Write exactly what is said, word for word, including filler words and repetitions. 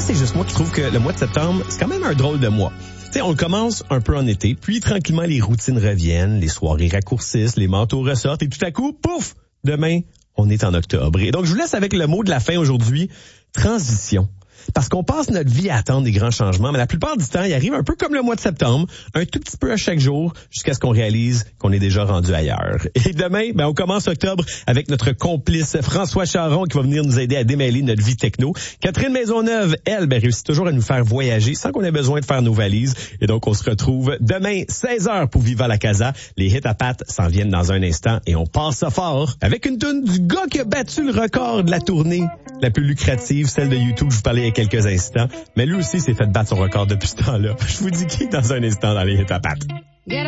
c'est juste moi qui trouve que le mois de septembre, c'est quand même un drôle de mois. Tu sais, on commence un peu en été, puis tranquillement, les routines reviennent, les soirées raccourcissent, les manteaux ressortent, et tout à coup, pouf, demain, on est en octobre. Et donc, je vous laisse avec le mot de la fin aujourd'hui, transition. Parce qu'on passe notre vie à attendre des grands changements, mais la plupart du temps, il arrive un peu comme le mois de septembre, un tout petit peu à chaque jour, jusqu'à ce qu'on réalise qu'on est déjà rendu ailleurs. Et demain, ben, on commence octobre avec notre complice François Charon qui va venir nous aider à démêler notre vie techno. Catherine Maisonneuve, elle, ben, réussit toujours à nous faire voyager sans qu'on ait besoin de faire nos valises. Et donc, on se retrouve demain, seize heures pour Viva la Casa. Les hits à pattes s'en viennent dans un instant et on passe ça fort avec une toune du gars qui a battu le record de la tournée la plus lucrative, celle de YouTube, je vous parlais il y a quelques instants. Mais lui aussi s'est fait battre son record depuis ce temps-là. Je vous dis qui dans un instant dans les hits à pattes.